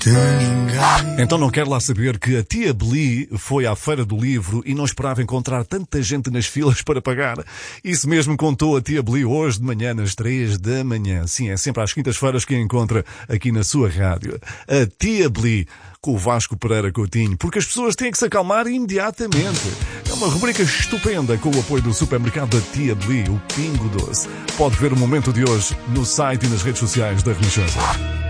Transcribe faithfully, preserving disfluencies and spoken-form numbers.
de ninguém. Então não quero lá saber que a tia Beli foi à Feira do Livro e não esperava encontrar tanta gente nas filas para pagar. Isso mesmo contou a tia Beli hoje de manhã, nas três da manhã. Sim, é sempre às quintas-feiras que a encontra aqui na sua rádio. A tia Beli, com o Vasco Pereira Coutinho, porque as pessoas têm que se acalmar imediatamente. É uma rubrica estupenda com o apoio do supermercado da tia Beli, o Pingo Doce. Pode ver o momento de hoje no site e nas redes sociais da Renascença.